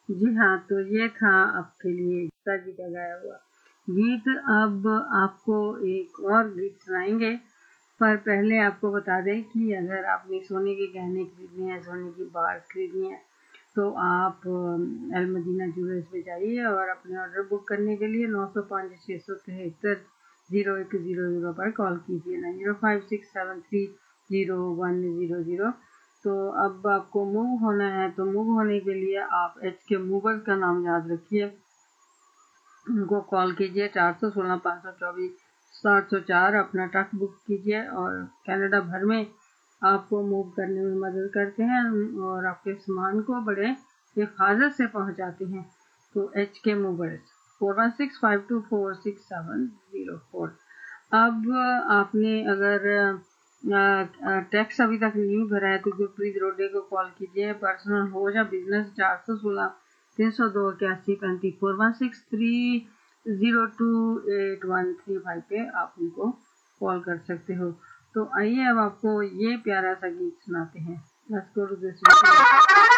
जी हाँ, तो ये था आपके लिए गीता जी का गाया हुआ गीत। अब आपको एक और गीत सुनाएंगे, पर पहले आपको बता दें कि अगर आपने सोने के गहने खरीदने हैं, सोने की बार खरीदनी है, तो आप अल मदीना ज्वेलर्स में जाइए और अपने ऑर्डर बुक करने के लिए 905-673-0100 पर कॉल कीजिए, 9056730100। तो अब आपको मूव होना है, तो मूव होने के लिए आप एच के मूवर्स का नाम याद रखिए, उनको कॉल कीजिए 416-524-704, अपना ट्रक बुक कीजिए और कनाडा भर में आपको मूव करने में मदद करते हैं और आपके सामान को बड़े हिफाजत से पहुंचाते हैं। तो एच के मूवर्स 4165246704। अब आपने अगर टैक्स अभी तक नहीं भरा है तो गुरप्रीत रोडे को कॉल कीजिए, पर्सनल हो या बिजनेस, 416-302-8135 4163028135 पे आप उनको कॉल कर सकते हो। तो आइए अब आपको ये प्यारा सा गीत सुनाते हैं। Let's go to this